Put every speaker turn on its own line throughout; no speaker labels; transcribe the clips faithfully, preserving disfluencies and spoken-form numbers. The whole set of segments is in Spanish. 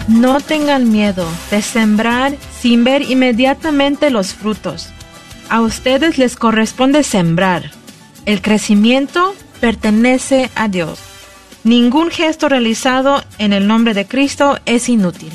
No tengan miedo de sembrar sin ver inmediatamente los frutos. A ustedes les corresponde sembrar. El crecimiento pertenece a Dios. Ningún gesto realizado en el nombre de Cristo es inútil.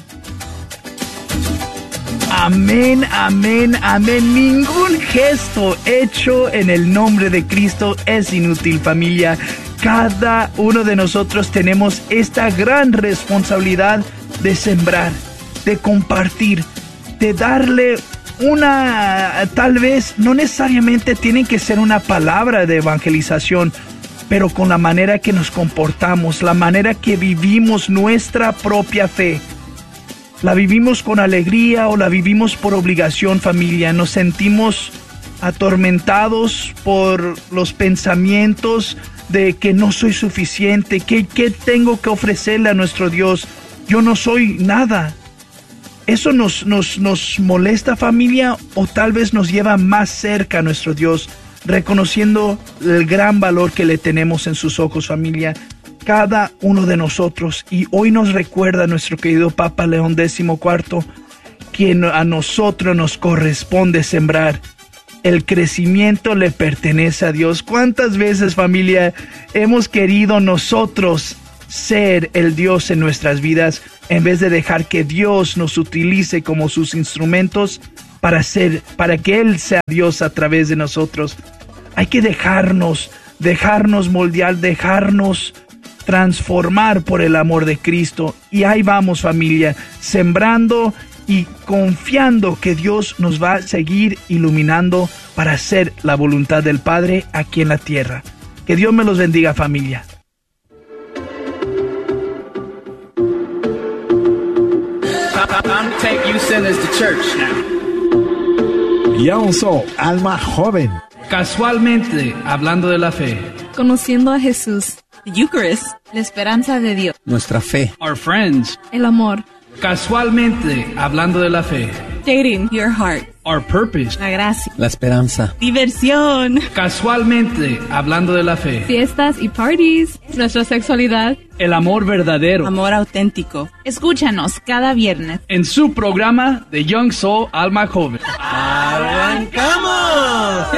Amén, amén, amén. Ningún gesto hecho en el nombre de Cristo es inútil, familia. Cada uno de nosotros tenemos esta gran responsabilidad de sembrar, de compartir, de darle una, tal vez, no necesariamente tiene que ser una palabra de evangelización, pero con la manera que nos comportamos, la manera que vivimos nuestra propia fe. ¿La vivimos con alegría o la vivimos por obligación, familia? Nos sentimos atormentados por los pensamientos de que no soy suficiente, que qué tengo que ofrecerle a nuestro Dios. Yo no soy nada. ¿Eso nos, nos, nos molesta, familia? ¿O tal vez nos lleva más cerca a nuestro Dios, reconociendo el gran valor que le tenemos en sus ojos, familia? Cada uno de nosotros, y hoy nos recuerda nuestro querido Papa León catorce, quien a nosotros nos corresponde sembrar. El crecimiento le pertenece a Dios. ¿Cuántas veces, familia, hemos querido nosotros ser el Dios en nuestras vidas, en vez de dejar que Dios nos utilice como sus instrumentos para ser, para que Él sea Dios a través de nosotros? Hay que dejarnos, dejarnos moldear, dejarnos transformar por el amor de Cristo. Y ahí vamos, familia, sembrando y confiando que Dios nos va a seguir iluminando para hacer la voluntad del Padre aquí en la tierra. Que Dios me los bendiga, familia.
I'm take you sinners to church now.
Young Alma Joven.
Casualmente, hablando de la fe.
Conociendo a Jesús.
The Eucharist.
La esperanza de Dios.
Nuestra fe.
Our friends.
El amor.
Casualmente, hablando de la fe.
Dating. Your heart.
Our purpose.
La gracia.
La esperanza.
Diversión.
Casualmente, hablando de la fe.
Fiestas y parties. Nuestra sexualidad.
El amor verdadero.
Amor auténtico. Escúchanos cada viernes
en su programa de Young Soul Alma Joven.
¡Arrancamos!